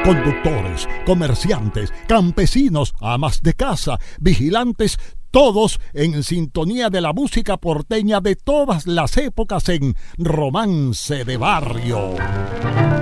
Conductores, comerciantes, campesinos, amas de casa, vigilantes, todos en sintonía de la música porteña de todas las épocas en Romance de Barrio.